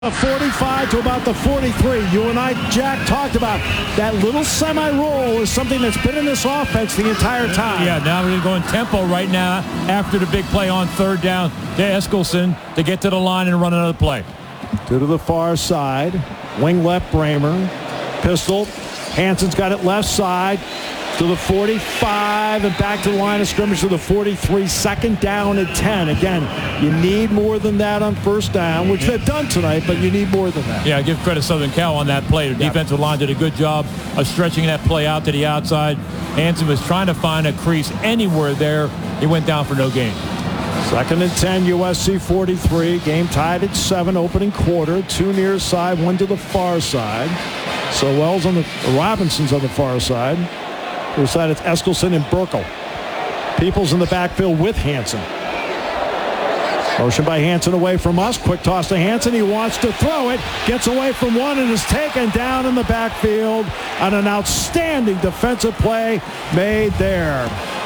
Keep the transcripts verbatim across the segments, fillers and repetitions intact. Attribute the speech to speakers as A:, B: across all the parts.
A: forty-five to about the forty-three. You and I, Jack, talked about that little semi-roll is something that's been in this offense the entire time.
B: Yeah, now we're going tempo right now after the big play on third down to Eskilsson to get to the line and run another play.
A: Two to the far side. Wing left Bramer. Pistol. Hansen's got it left side to the forty-five and back to the line of scrimmage to the forty-three. Second down at ten. Again, you need more than that on first down, which they've done tonight, but you need more than that.
B: Yeah, I give credit to Southern Cal on that play. The
A: yep.
B: defensive line did a good job of stretching that play out to the outside. Hansen was trying to find a crease anywhere there. He went down for no gain.
A: Second and ten, U S C forty-three. Game tied at seven, opening quarter. Two near side, one to the far side. So Wells on the Robinson's on the far side. Other side, it's Eskilsson and Burkle. Peoples in the backfield with Hansen. Motion by Hansen away from us. Quick toss to Hansen. He wants to throw it. Gets away from one and is taken down in the backfield on an outstanding defensive play made there.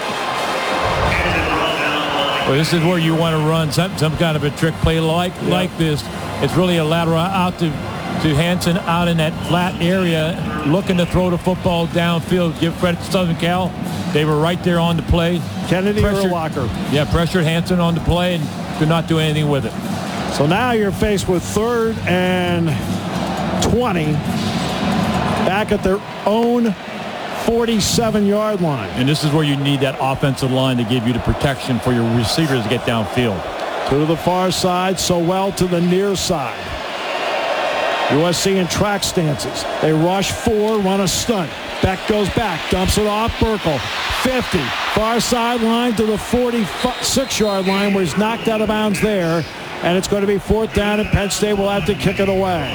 B: Well, this is where you want to run some, some kind of a trick play like, yep. like this. It's really a lateral out to to Hansen out in that flat area, looking to throw the football downfield. Give credit to Southern Cal. They were right there on the play.
A: Kennedy
B: pressured,
A: or Locker?
B: Yeah, pressured Hansen on the play and could not do anything with it.
A: So now you're faced with third and twenty back at their own forty-seven-yard line.
B: And this is where you need that offensive line to give you the protection for your receivers to get downfield.
A: Two to the far side, so well to the near side. U S C in track stances. They rush four, run a stunt. Beck goes back, dumps it off Burkle. fifty, far sideline to the forty-six-yard line where he's knocked out of bounds there. And it's going to be fourth down, and Penn State will have to kick it away.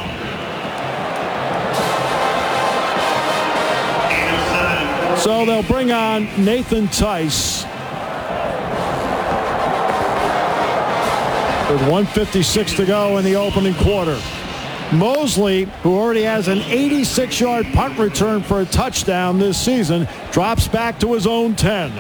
A: So they'll bring on Nathan Tice with one fifty-six to go in the opening quarter. Mosley, who already has an eighty-six-yard punt return for a touchdown this season, drops back to his own ten.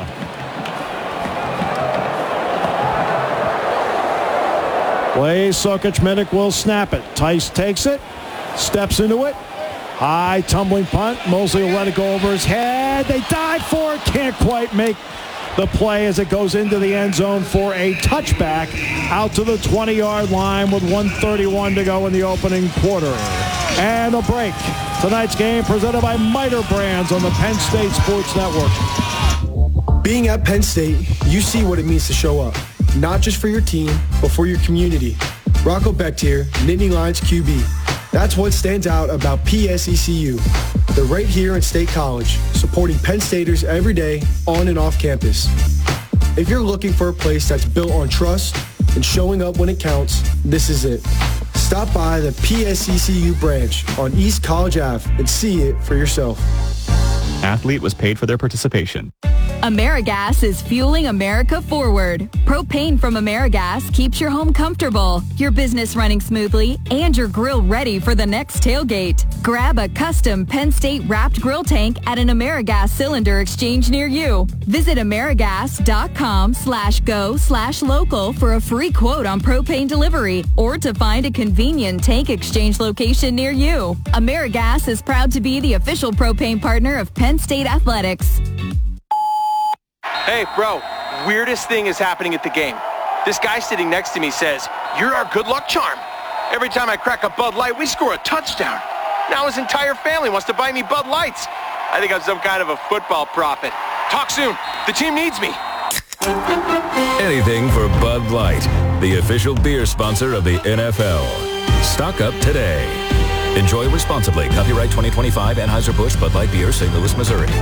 A: Blaze Sokic-Minnick will snap it. Tice takes it, steps into it. High tumbling punt. Mosley will let it go over his head. They dive for it. Can't quite make the play as it goes into the end zone for a touchback out to the twenty-yard line with one thirty-one to go in the opening quarter. And a break. Tonight's game presented by Miter Brands on the Penn State Sports Network.
C: Being at Penn State, you see what it means to show up, not just for your team, but for your community. Rocco Becht here, Nittany Lions Q B. That's what stands out about P S E C U. They're right here at State College, supporting Penn Staters every day on and off campus. If you're looking for a place that's built on trust and showing up when it counts, this is it. Stop by the P S E C U branch on East College Avenue and see it for yourself.
D: Athlete was paid for their participation.
E: AmeriGas is fueling America forward. Propane from AmeriGas keeps your home comfortable, your business running smoothly, and your grill ready for the next tailgate. Grab a custom Penn State wrapped grill tank at an AmeriGas cylinder exchange near you. Visit AmeriGas.com slash go slash local for a free quote on propane delivery or to find a convenient tank exchange location near you. AmeriGas is proud to be the official propane partner of Penn State Athletics.
F: Hey, bro, weirdest thing is happening at the game. This guy sitting next to me says, "You're our good luck charm. Every time I crack a Bud Light, we score a touchdown. Now his entire family wants to buy me Bud Lights. I think I'm some kind of a football prophet. Talk soon. The team needs me."
G: Anything for Bud Light, the official beer sponsor of the N F L. Stock up today. Enjoy responsibly. Copyright twenty twenty-five Anheuser-Busch Bud Light Beer, Saint Louis, Missouri.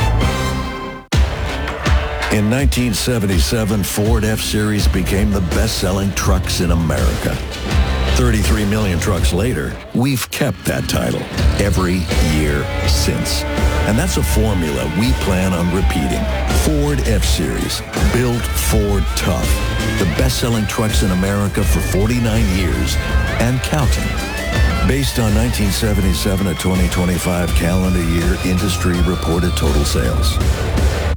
H: In nineteen seventy-seven, Ford F-Series became the best-selling trucks in America. thirty-three million trucks later, we've kept that title every year since. And that's a formula we plan on repeating. Ford F-Series, built Ford tough. The best-selling trucks in America for forty-nine years and counting. Based on nineteen seventy-seven to twenty twenty-five calendar year industry reported total sales.